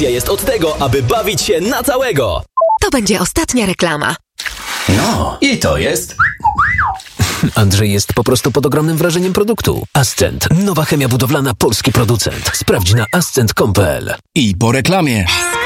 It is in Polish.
jest od tego, aby bawić się na całego. To będzie ostatnia reklama. No, i to jest... Andrzej jest po prostu pod ogromnym wrażeniem produktu. Ascent. Nowa chemia budowlana, polski producent. Sprawdź na ascent.com.pl. I po reklamie.